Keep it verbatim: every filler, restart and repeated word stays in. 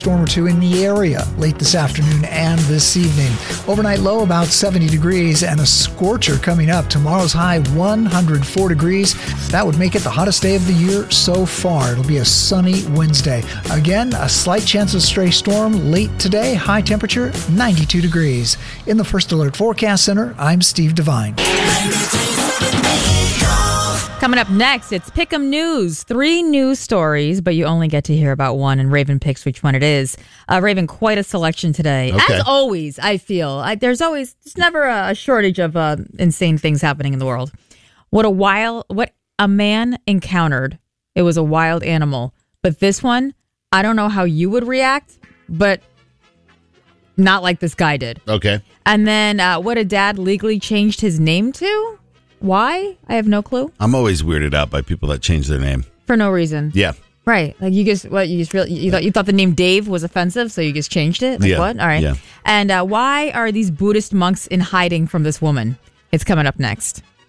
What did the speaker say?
storm or two in the area late this afternoon and this evening. Overnight low about seventy degrees and a scorcher coming up. Tomorrow's high one hundred four degrees. That would make it the hottest day of the year so far. It'll be a sunny Wednesday. Again, a slight chance of stray storm late today. High temperature ninety-two degrees. In the First Alert Forecast Center, I'm Steve Devine. Coming up next, it's Pick'em News. Three news stories, but you only get to hear about one, and Raven picks which one it is. Uh, Raven, quite a selection today. Okay. As always, I feel. I, there's always, there's never a, a shortage of uh, insane things happening in the world. What a wild, what a man encountered. It was a wild animal. But this one, I don't know how you would react, but not like this guy did. Okay. And then uh, what a dad legally changed his name to. Why? I have no clue. I'm always weirded out by people that change their name. For no reason. Yeah. Right. Like you just, what, you just really, you thought, you thought the name Dave was offensive, so you just changed it? Like Yeah. what? All right. Yeah. And uh, why are these Buddhist monks in hiding from this woman? It's coming up next.